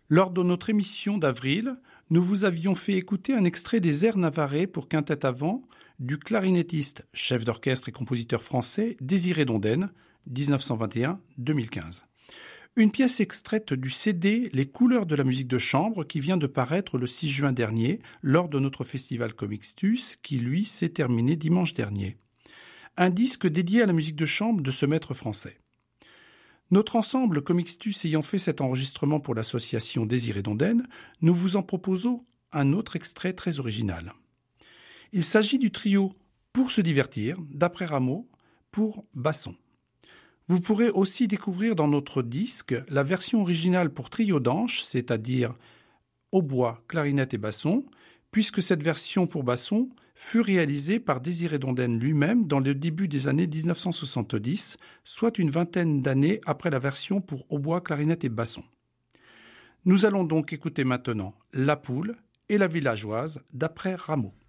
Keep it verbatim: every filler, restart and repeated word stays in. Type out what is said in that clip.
Lors de notre émission d'avril, nous vous avions fait écouter un extrait des airs navarrais pour quintette à vent du clarinettiste, chef d'orchestre et compositeur français Désiré Donden, dix-neuf cent vingt et un à deux mille quinze. Une pièce extraite du C D Les couleurs de la musique de chambre qui vient de paraître le six juin dernier lors de notre festival Comixtus qui, lui, s'est terminé dimanche dernier. Un disque dédié à la musique de chambre de ce maître français. Notre ensemble Comixtus ayant fait cet enregistrement pour l'association Désiré Donden, nous vous en proposons un autre extrait très original. Il s'agit du trio Pour se divertir, d'après Rameau, pour basson. Vous pourrez aussi découvrir dans notre disque la version originale pour trio d'anches, c'est-à-dire hautbois, clarinette et basson, puisque cette version pour basson fut réalisée par Désiré Donden lui-même dans le début des années dix-neuf cent soixante-dix, soit une vingtaine d'années après la version pour hautbois, clarinette et basson. Nous allons donc écouter maintenant La Poule et la Villageoise d'après Rameau.